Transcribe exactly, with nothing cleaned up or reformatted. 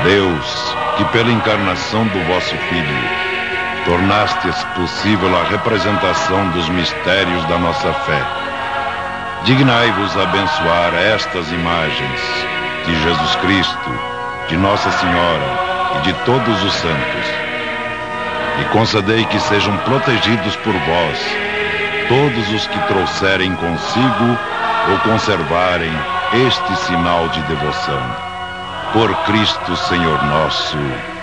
Deus, que pela encarnação do vosso Filho, tornastes possível a representação dos mistérios da nossa fé, dignai-vos abençoar estas imagens de Jesus Cristo, de Nossa Senhora e de todos os santos, e concedei que sejam protegidos por vós todos os que trouxerem consigo ou conservarem este sinal de devoção. Por Cristo Senhor nosso.